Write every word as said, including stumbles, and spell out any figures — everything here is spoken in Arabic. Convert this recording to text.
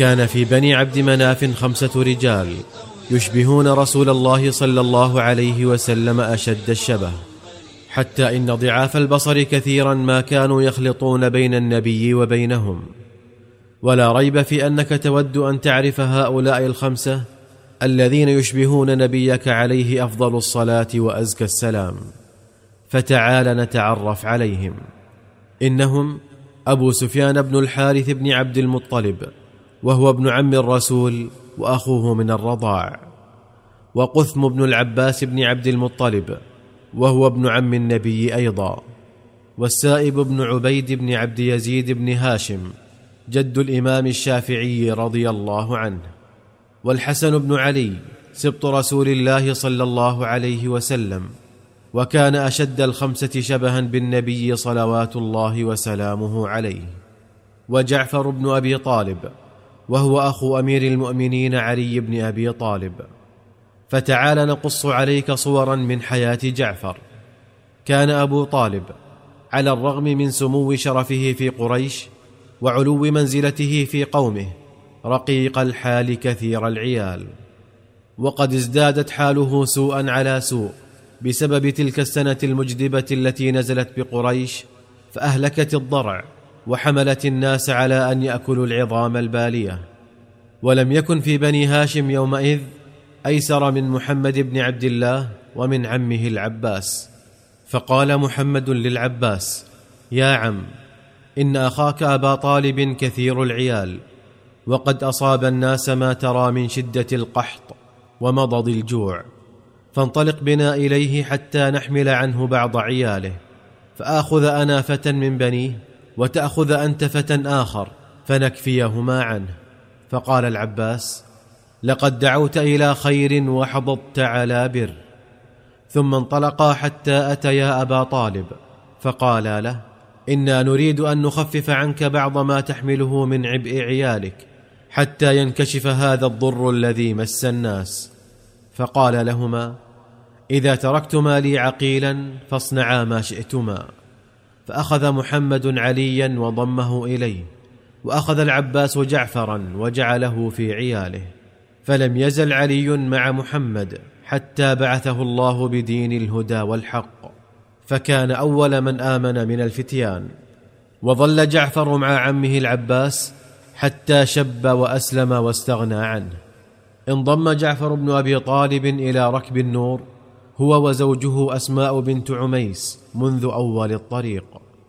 كان في بني عبد مناف خمسة رجال يشبهون رسول الله صلى الله عليه وسلم أشد الشبه، حتى إن ضعاف البصر كثيرا ما كانوا يخلطون بين النبي وبينهم. ولا ريب في أنك تود أن تعرف هؤلاء الخمسة الذين يشبهون نبيك عليه أفضل الصلاة وأزكى السلام، فتعال نتعرف عليهم. إنهم أبو سفيان بن الحارث بن عبد المطلب، وهو ابن عم الرسول وأخوه من الرضاع، وقثم بن العباس بن عبد المطلب، وهو ابن عم النبي أيضا، والسائب بن عبيد بن عبد يزيد بن هاشم جد الإمام الشافعي رضي الله عنه، والحسن بن علي سبط رسول الله صلى الله عليه وسلم، وكان أشد الخمسة شبها بالنبي صلوات الله وسلامه عليه، وجعفر بن أبي طالب، وهو أخو أمير المؤمنين علي بن أبي طالب. فتعال نقص عليك صورا من حياة جعفر. كان أبو طالب على الرغم من سمو شرفه في قريش وعلو منزلته في قومه رقيق الحال كثير العيال، وقد ازدادت حاله سوءا على سوء بسبب تلك السنة المجدبة التي نزلت بقريش فأهلكت الضرع وحملت الناس على أن يأكلوا العظام البالية. ولم يكن في بني هاشم يومئذ أيسر من محمد بن عبد الله ومن عمه العباس. فقال محمد للعباس: يا عم، إن أخاك أبا طالب كثير العيال، وقد أصاب الناس ما ترى من شدة القحط ومضض الجوع، فانطلق بنا إليه حتى نحمل عنه بعض عياله، فآخذ أنا فتى من بنيه وتأخذ أنت فتى آخر فنكفيهما عنه. فقال العباس: لقد دعوت إلى خير وحضضت على بر. ثم انطلقا حتى أتيا أبا طالب فقالا له: إنا نريد أن نخفف عنك بعض ما تحمله من عبء عيالك حتى ينكشف هذا الضر الذي مس الناس. فقال لهما: إذا تركتما لي عقيلا فاصنعا ما شئتما. فأخذ محمد عليا وضمه إليه، وأخذ العباس جعفرا وجعله في عياله. فلم يزل علي مع محمد حتى بعثه الله بدين الهدى والحق، فكان أول من آمن من الفتيان. وظل جعفر مع عمه العباس حتى شب وأسلم واستغنى عنه. انضم جعفر بن أبي طالب إلى ركب النور هو وزوجه أسماء بنت عميس منذ أول الطريق.